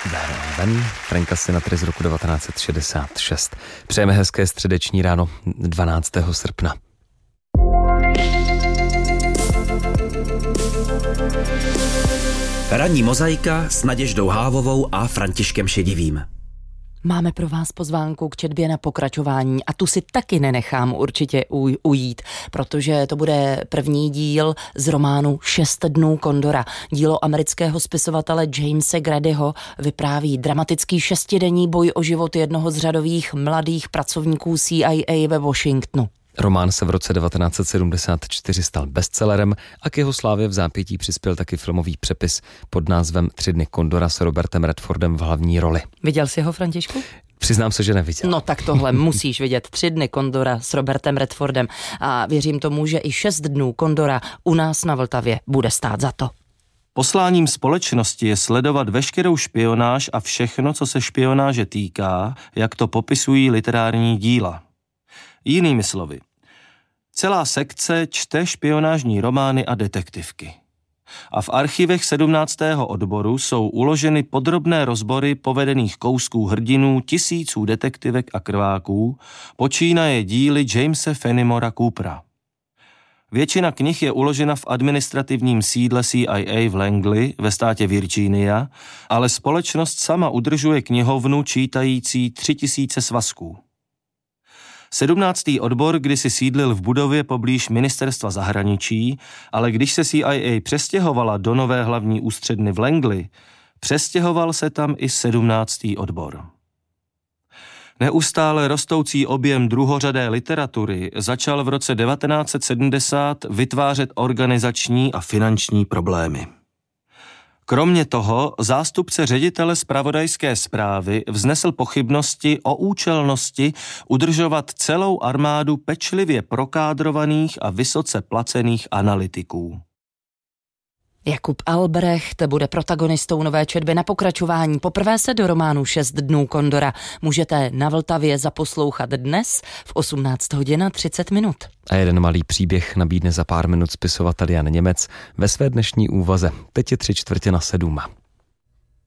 Ven, Franka Sinatry z roku 1966. Přejeme hezké středeční ráno 12. srpna. Ranní mozaika s Naděždou Hávovou a Františkem Šedivým. Máme pro vás pozvánku k četbě na pokračování a tu si taky nenechám určitě ujít, protože to bude první díl z románu 6 dnů Kondora. Dílo amerického spisovatele Jamese Gradyho vypráví dramatický 6denní boj o život jednoho z řadových mladých pracovníků CIA ve Washingtonu. Román se v roce 1974 stal bestsellerem a k jeho slávě v zápětí přispěl taky filmový přepis pod názvem 3 dny Kondora s Robertem Redfordem v hlavní roli. Viděl jsi ho, Františku? Přiznám se, že neviděl. No tak tohle musíš vidět. 3 dny Kondora s Robertem Redfordem a věřím tomu, že i 6 dnů Kondora u nás na Vltavě bude stát za to. Posláním společnosti je sledovat veškerou špionáž a všechno, co se špionáže týká, jak to popisují literární díla. Jinými slovy, celá sekce čte špionážní romány a detektivky. A v archivech 17. odboru jsou uloženy podrobné rozbory povedených kousků hrdinů tisíců detektivek a krváků, počínaje díly Jamese Fenimora Coopera. Většina knih je uložena v administrativním sídle CIA v Langley ve státě Virginia, ale společnost sama udržuje knihovnu čítající 3000 svazků. 17. odbor kdysi sídlil v budově poblíž ministerstva zahraničí, ale když se CIA přestěhovala do nové hlavní ústředny v Langley, přestěhoval se tam i 17. odbor. Neustále rostoucí objem druhořadé literatury začal v roce 1970 vytvářet organizační a finanční problémy. Kromě toho zástupce ředitele zpravodajské zprávy vznesl pochybnosti o účelnosti udržovat celou armádu pečlivě prokádrovaných a vysoce placených analytiků. Jakub Albrecht bude protagonistou nové četby na pokračování. Poprvé se do románu 6 dnů Kondora můžete na Vltavě zaposlouchat dnes v 18 hodin a 30 minut. A jeden malý příběh nabídne za pár minut spisovatel Jan Němec ve své dnešní úvaze. Teď je 6:45.